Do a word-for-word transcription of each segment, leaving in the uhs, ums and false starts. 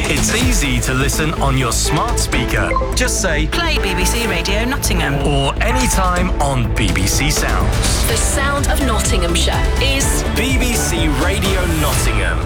It's easy to listen on your smart speaker. Just say, play B B C Radio Nottingham. Or anytime on B B C Sounds. The sound of Nottinghamshire is B B C Radio Nottingham.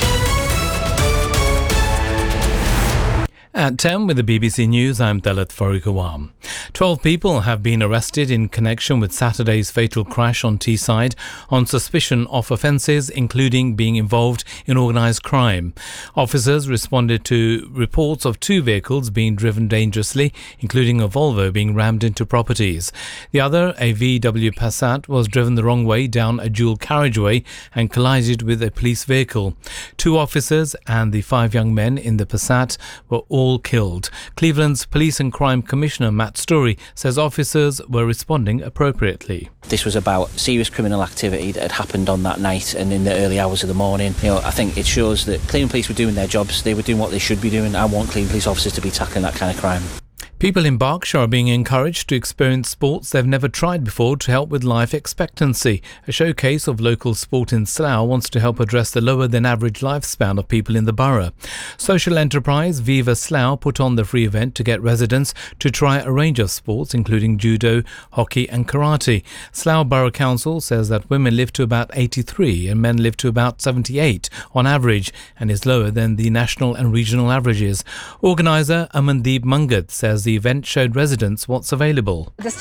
At ten with the B B C News, I'm Dalit Farooqawam. Twelve people have been arrested in connection with Saturday's fatal crash on Teesside on suspicion of offences including being involved in organised crime. Officers responded to reports of two vehicles being driven dangerously, including a Volvo being rammed into properties. The other, a V W Passat, was driven the wrong way down a dual carriageway and collided with a police vehicle. Two officers and the five young men in the Passat were all killed. Cleveland's Police and Crime Commissioner Matt Story says officers were responding appropriately. This was about serious criminal activity that had happened on that night and in the early hours of the morning. You know, I think it shows that Cleveland Police were doing their jobs. They were doing what they should be doing. I want Cleveland Police officers to be tackling that kind of crime. People in Berkshire are being encouraged to experience sports they've never tried before to help with life expectancy. A showcase of local sport in Slough wants to help address the lower than average lifespan of people in the borough. Social enterprise Viva Slough put on the free event to get residents to try a range of sports including judo, hockey and karate. Slough Borough Council says that women live to about eighty-three and men live to about seventy-eight on average and is lower than the national and regional averages. Organiser Amandeep Mangad says the event showed residents what's available. The